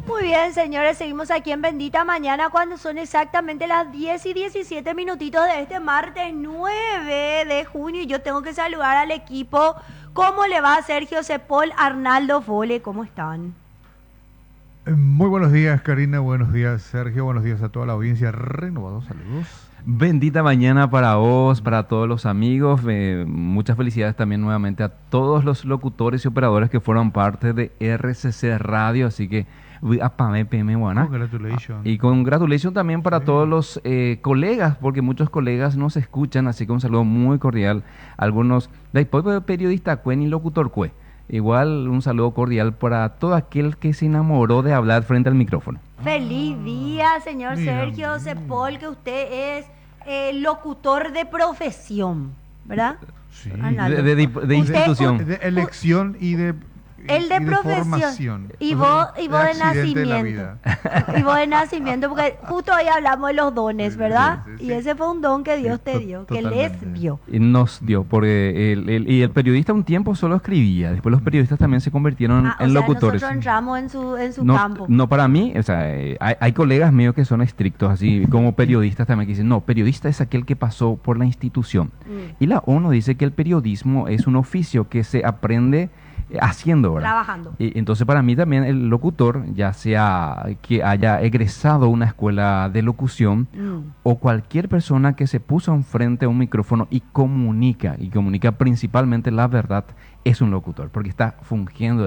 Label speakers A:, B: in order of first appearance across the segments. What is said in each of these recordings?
A: Muy bien, señores, seguimos aquí en Bendita Mañana cuando son exactamente las 10:17 minutitos de este martes 9 de junio. Y yo tengo que saludar al equipo. ¿Cómo le va Sergio Cepol, Arnaldo Fole? ¿Cómo están?
B: Muy buenos días, Karina. Buenos días, Sergio. Buenos días a toda la audiencia. Renovados saludos.
C: Bendita mañana para vos, para todos los amigos. Muchas felicidades también nuevamente a todos los locutores y operadores que fueron parte de RCC Radio. Así que,
B: Congratulations.
C: y congratulations también para
B: Sí.
C: todos los colegas, porque muchos colegas nos escuchan. Así que un saludo muy cordial. Algunos, después periodista cuen y locutor cue. Igual un saludo cordial para todo aquel que se enamoró de hablar frente al micrófono.
A: Feliz día, señor
B: mira,
A: Sergio
B: mira.
A: Cepol, que usted es locutor de profesión, ¿verdad?
B: Sí.
A: Arnaldo.
C: De
A: Usted-
C: institución.
B: De elección y de
A: El de
B: y
A: profesión.
B: formación.
A: Y
B: O
A: vos,
B: sea,
A: y vos de
B: accidente la
A: nacimiento.
B: vida.
A: Y vos de nacimiento, porque justo hoy hablamos de los dones,
B: Sí,
A: ¿verdad?
B: sí, sí,
A: Y
B: sí.
A: ese fue un don que Dios
B: Sí,
A: te dio, que
B: totalmente.
A: les dio.
C: Y nos dio, porque el periodista un tiempo solo escribía, después los periodistas también se convirtieron
A: Ah, o
C: en
A: sea,
C: locutores.
A: nosotros entramos en su
C: No,
A: campo.
C: no para mí, o sea, hay colegas míos que son estrictos, así como periodistas también, que dicen, no, periodista es aquel que pasó por la institución.
A: Mm,
C: Y la ONU dice que el periodismo es un oficio que se aprende haciendo, ¿verdad?
A: Trabajando.
C: Y entonces para mí también el locutor, ya sea que haya egresado una escuela de locución,
A: Mm.
C: o cualquier persona que se puso enfrente a un micrófono y comunica principalmente la verdad, es un locutor, porque está fungiendo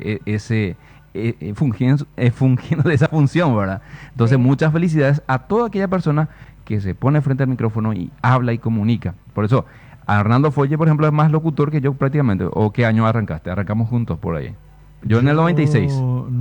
C: fungiendo de esa función, ¿verdad? Entonces,
A: Sí.
C: muchas felicidades a toda aquella persona que se pone frente al micrófono y habla y comunica. Por eso, Hernando Folle, por ejemplo, es más locutor que yo prácticamente. ¿O qué año arrancaste? Arrancamos juntos por ahí. Yo en el 96.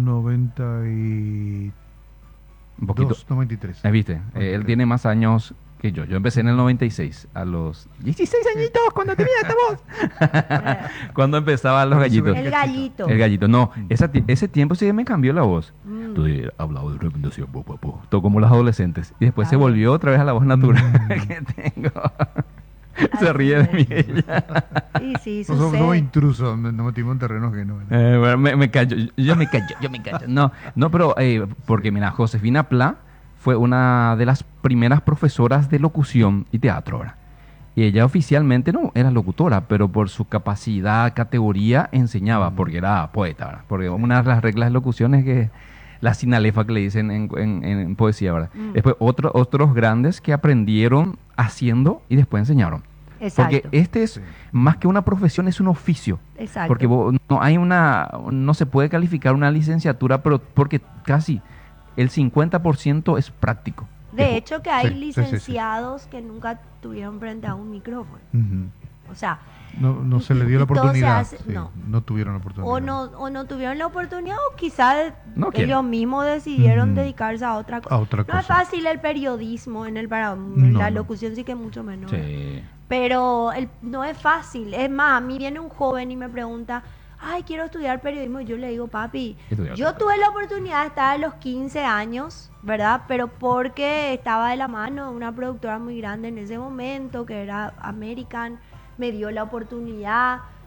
B: 92,
C: Un poquito.
B: 93.
C: ¿Viste? Él
B: 93.
C: tiene más años que yo. Yo empecé en el 96, a los 16 añitos, cuando tenía esta voz. Cuando empezaban los gallitos.
A: El gallito.
C: El gallito. No, ese tiempo sí me cambió la voz.
A: Mm.
C: Entonces hablaba de repente así, todo como los adolescentes. Y después se
A: Claro.
C: volvió otra vez a la voz natural que tengo. Se
A: Así
C: ríe de
A: es.
C: mí ella.
A: Y sí,
B: Somos
A: sucede.
B: intrusos, nos metimos en terrenos que no.
C: Bueno, me callo, yo me callo. No, pero porque mira, Josefina Pla fue una de las primeras profesoras de locución y teatro, ¿verdad? Y ella oficialmente no era locutora, pero por su capacidad, categoría, enseñaba, porque era poeta, ¿verdad? Porque una de las reglas de locución es que la sinalefa que le dicen en poesía, ¿verdad?
A: Mm.
C: Después otros grandes que aprendieron haciendo y después enseñaron.
A: Exacto.
C: Porque este es,
B: Sí.
C: más que una profesión, es un oficio.
A: Exacto.
C: Porque no se puede calificar una licenciatura, pero porque casi el 50% es práctico.
A: De hecho, que hay
B: Sí, sí, sí, sí.
A: licenciados que nunca tuvieron frente a un micrófono.
B: Ujú.
A: O sea,
B: No se le dio la
A: y todo se
B: oportunidad.
A: hace-
B: Sí,
A: no.
B: no tuvieron la oportunidad.
A: o no tuvieron la oportunidad o quizás
C: No quieren.
A: ellos mismos decidieron
B: Ujú.
A: dedicarse a otra cosa.
B: A otra
A: No es
B: cosa.
A: fácil el periodismo, en
B: No,
A: la
B: no.
A: locución sí que es mucho menor.
C: Sí.
A: Pero no es fácil. Es más, a mí viene un joven y me pregunta, ay, quiero estudiar periodismo. Y yo le digo, papi,
C: Estudiar
A: yo tuve la oportunidad de estar a los 15 años, ¿verdad? Pero porque estaba de la mano de una productora muy grande en ese momento, que era American, me dio la oportunidad.